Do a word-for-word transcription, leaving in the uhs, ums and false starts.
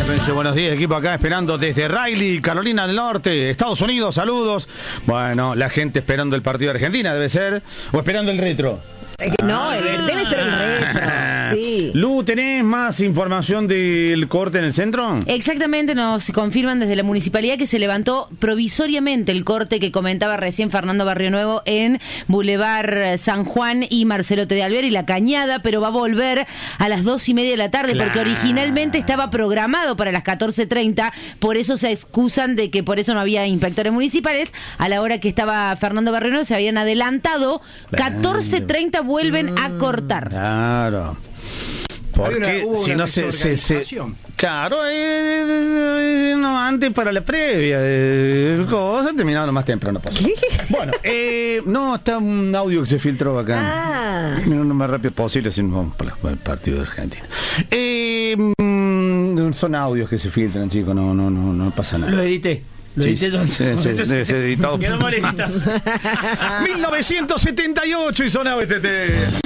Benzo, buenos días, equipo acá esperando desde Raleigh, Carolina del Norte, Estados Unidos, saludos. Bueno, la gente esperando el partido de Argentina, debe ser, o esperando el retro. Eh, no, el, debe ser el retro. Sí. Lu, ¿tenés más información del corte en el centro? Exactamente, nos confirman desde la municipalidad que se levantó provisoriamente el corte que comentaba recién Fernando Barrionuevo en Boulevard San Juan y Marcelo T. de Alvear y La Cañada, pero va a volver a las dos y media de la tarde, claro, porque originalmente estaba programado para las catorce treinta, por eso se excusan de que por eso no había inspectores municipales. A la hora que estaba Fernando Barrionuevo se habían adelantado, catorce treinta vuelven mm, a cortar. Claro. Porque una, si no se, se, se claro, eh, eh, no, antes para la previa eh, cosa terminando más temprano pasa. Bueno, eh, no, está un audio que se filtró acá. Ah. Lo más rápido posible, si no vamos para el partido de Argentina. Eh, mm, son audios que se filtran, chicos, no, no, no, no pasa nada. Lo edité. Lo sí, edité sí, sí, sí, sí, sí, editado. Que no molestas. mil novecientos setenta y ocho y sonaba este tema.